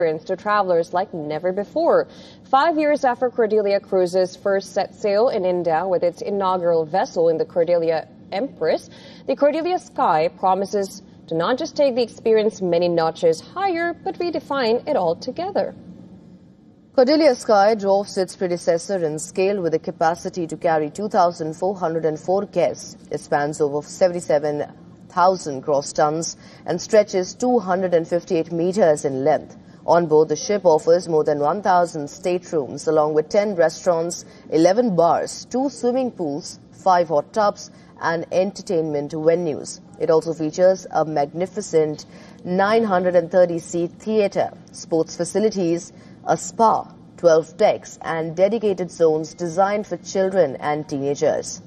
to travelers like never before. 5 years after Cordelia Cruises first set sail in India with its inaugural vessel in the Cordelia Empress, the Cordelia Sky promises to not just take the experience many notches higher, but redefine it altogether. Cordelia Sky dwarfs its predecessor in scale with a capacity to carry 2,404 guests. It spans over 77,000 gross tons and stretches 258 meters in length. On board, the ship offers more than 1,000 staterooms along with 10 restaurants, 11 bars, 2 swimming pools, 5 hot tubs and entertainment venues. It also features a magnificent 930-seat theatre, sports facilities, a spa, 12 decks and dedicated zones designed for children and teenagers.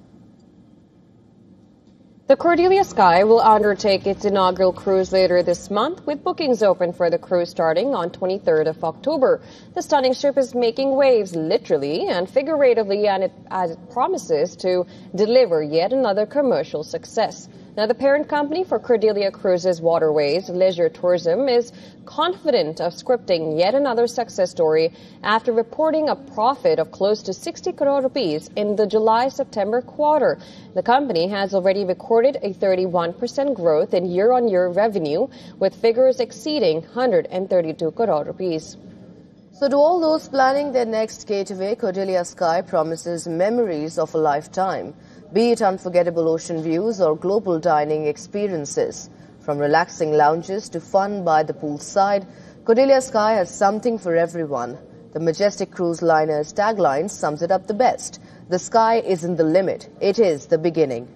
The Cordelia Sky will undertake its inaugural cruise later this month, with bookings open for the cruise starting on 23rd of October. The stunning ship is making waves literally and figuratively, and as it promises to deliver yet another commercial success. Now, the parent company for Cordelia Cruises Waterways Leisure Tourism is confident of scripting yet another success story after reporting a profit of close to 60 crore rupees in the July-September quarter. The company has already recorded a 31% growth in year-on-year revenue, with figures exceeding 132 crore rupees. So to all those planning their next getaway, Cordelia Sky promises memories of a lifetime, be it unforgettable ocean views or global dining experiences. From relaxing lounges to fun by the poolside, Cordelia Sky has something for everyone. The majestic cruise liner's tagline sums it up the best. The sky isn't the limit, it is the beginning.